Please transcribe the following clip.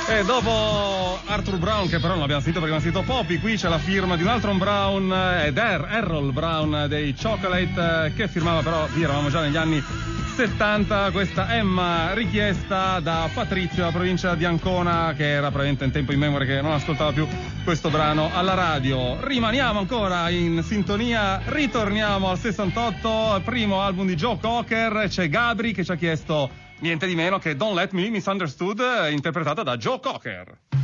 E dopo Arthur Brown, che però non abbiamo sentito perché abbiamo sentito Poppy, qui c'è la firma di un altro Brown, ed Errol Brown dei Chocolate, che firmava però, qui eravamo già negli anni 70, questa Emma richiesta da Patrizio, della provincia di Ancona, che era praticamente in tempo in memoria che non ascoltava più questo brano alla radio. Rimaniamo ancora in sintonia, ritorniamo al 68, primo album di Joe Cocker. C'è Gabri che ci ha chiesto niente di meno che Don't Let Me Misunderstood, interpretata da Joe Cocker.